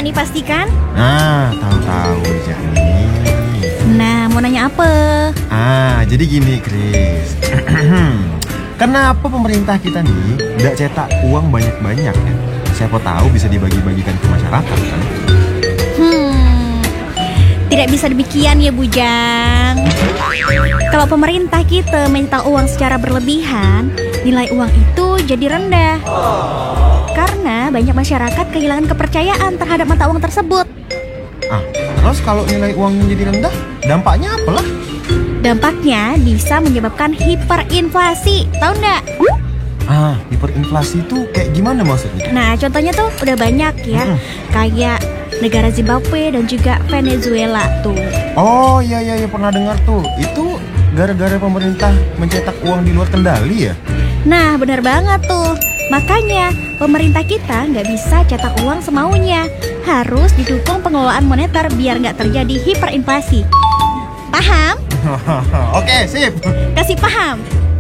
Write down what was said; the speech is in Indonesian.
nih pastikan? Nah, tahu-tahu aja nih. Nah, mau nanya apa? Jadi gini, Chris. Kenapa pemerintah kita nih nggak cetak uang banyak-banyak ya? Siapa tahu bisa dibagi-bagikan ke masyarakat kan? Tidak bisa demikian ya Bujang. Kalau pemerintah kita mencetak uang secara berlebihan, nilai uang itu jadi rendah. Karena banyak masyarakat kehilangan kepercayaan terhadap mata uang tersebut. Terus kalau nilai uang jadi rendah, dampaknya apalah? Dampaknya bisa menyebabkan hiperinflasi, tahu nggak? Hiperinflasi itu kayak gimana maksudnya? Nah, contohnya tuh udah banyak ya, kayak negara Zimbabwe dan juga Venezuela tuh. Oh iya pernah dengar tuh. Itu gara-gara pemerintah mencetak uang di luar kendali ya? Nah, benar banget tuh. Makanya pemerintah kita nggak bisa cetak uang semaunya. Harus didukung pengelolaan moneter biar nggak terjadi hiperinflasi. Paham? Oke, sip. Kasih paham.